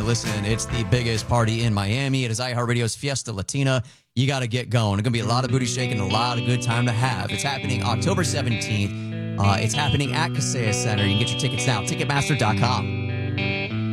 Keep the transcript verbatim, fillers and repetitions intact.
listen, it's the biggest party in Miami. It is iHeartRadio's Fiesta Latina. You got to get going. It's going to be a lot of booty shaking, a lot of good time to have. It's happening October seventeenth. Uh, it's happening at Kaseya Center. You can get your tickets now, Ticketmaster dot com.